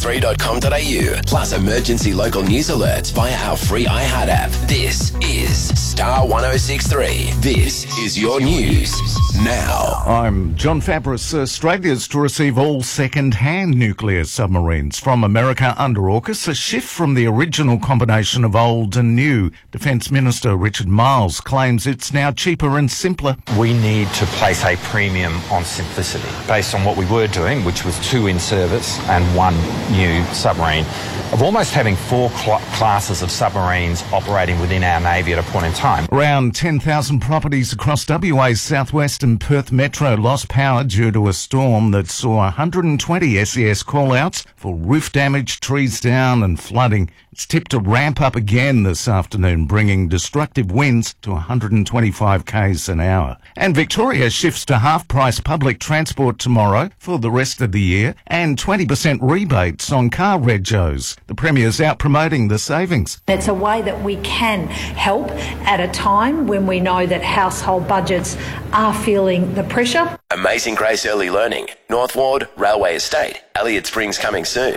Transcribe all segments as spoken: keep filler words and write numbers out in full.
three dot com dot a u, plus emergency local news alerts via our free iHeart app. This is Star one oh six point three. This is your news now. I'm John Fabris. Australia's to receive all second-hand nuclear submarines from America under AUKUS, a shift from the original combination of old and new. Defence Minister Richard Marles claims it's now cheaper and simpler. We need to place a premium on simplicity based on what we were doing, which was two in service and one new submarine, of almost having four cl- classes of submarines operating within our Navy at a point in time. Around ten thousand properties across W A's southwest and Perth Metro lost power due to a storm that saw one hundred twenty S E S call-outs for roof damage, trees down and flooding. It's tipped to ramp up again this afternoon, bringing destructive winds to one hundred twenty-five k's an hour. And Victoria shifts to half-price public transport tomorrow for the rest of the year and twenty percent rebates on car regos. The Premier's out promoting the savings. It's a way that we can help at a time when we know that household budgets are feeling the pressure. Amazing Grace Early Learning, North Ward, Railway Estate, Elliott Springs coming soon.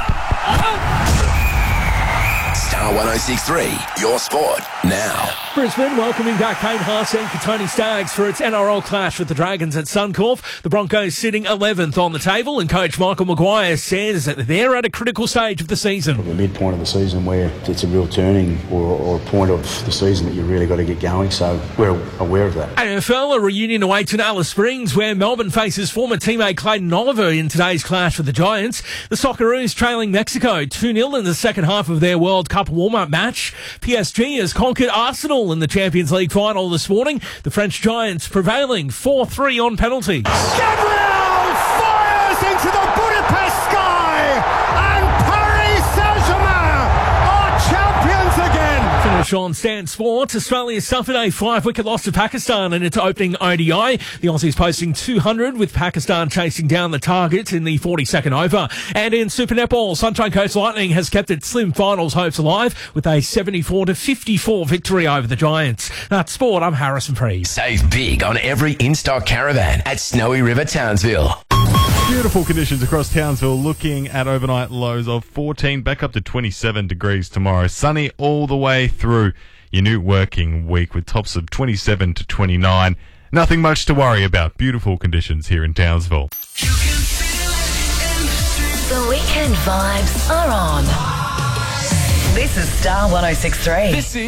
Star one oh six point three, your sport now. Brisbane welcoming back Kane Haas and Katoni Staggs for its N R L clash with the Dragons at Suncorp. The Broncos sitting eleventh on the table, and coach Michael Maguire says that they're at a critical stage of the season. The midpoint of the season where it's a real turning or, or a point of the season that you really got to get going, so we're aware of that. A F L, a reunion awaits in Alice Springs where Melbourne faces former teammate Clayton Oliver in today's clash with the Giants. The Socceroos trailing Mexico two nil in the second half of their World Cup warm-up match. P S G has conquered Arsenal in the Champions League final this morning. The French Giants prevailing four three on penalties. Gabriel fires into the Budapest sky, and Paris Saint-Germain are champions again. Finish on Stan Sports. Australia suffered a five-wicket loss to Pakistan in its opening O D I. The Aussies posting two hundred, with Pakistan chasing down the target in the forty-second over. And in Super Netball, Sunshine Coast Lightning has kept its slim finals hopes alive with a seventy-four to fifty-four victory over the Giants. That's sport. I'm Harrison Preece. Save big on every in-stock caravan at Snowy River Townsville. Beautiful conditions across Townsville, looking at overnight lows of fourteen, back up to twenty-seven degrees tomorrow. Sunny all the way through your new working week with tops of twenty-seven to twenty-nine. Nothing much to worry about. Beautiful conditions here in Townsville. The weekend vibes are on. This is Star one oh six point three. This is